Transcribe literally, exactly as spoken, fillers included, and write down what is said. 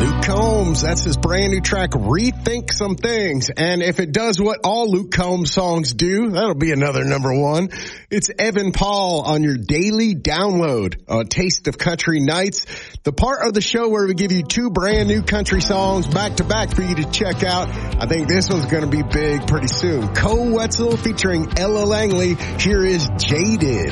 Luke Combs, that's his brand new track, Rethink Some Things. And if it does what all Luke Combs songs do, that'll be another number one. It's Evan Paul on your daily download on Taste of Country Nights, the part of the show where we give you two brand new country songs back to back for you to check out. I think this one's going to be big pretty soon. Cole Wetzel featuring Ella Langley. Here is Jaded.